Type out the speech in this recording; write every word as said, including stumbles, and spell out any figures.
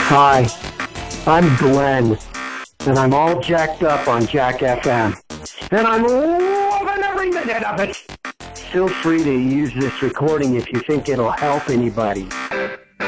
Hi, I'm Glenn, and I'm all jacked up on Jack F M, and I'm loving every minute of it. Feel free to use this recording if you think it'll help anybody.